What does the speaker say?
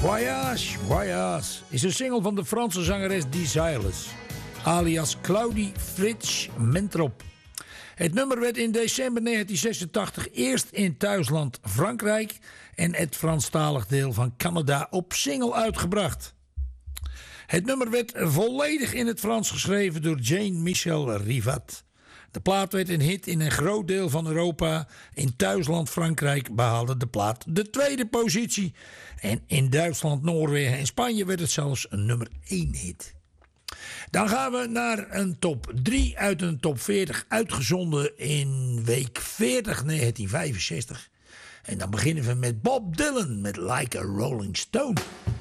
Voyage, Voyage is een single van de Franse zangeres Desireless, alias Claudie Fritsch Mentrop. Het nummer werd in december 1986 eerst in thuisland Frankrijk en het Franstalig deel van Canada op single uitgebracht. Het nummer werd volledig in het Frans geschreven door Jean-Michel Rivat. De plaat werd een hit in een groot deel van Europa. In thuisland Frankrijk behaalde de plaat de tweede positie. En in Duitsland, Noorwegen en Spanje werd het zelfs een nummer 1 hit. Dan gaan we naar een top 3 uit een top 40 uitgezonden in week 40 1965. En dan beginnen we met Bob Dylan met Like a Rolling Stone.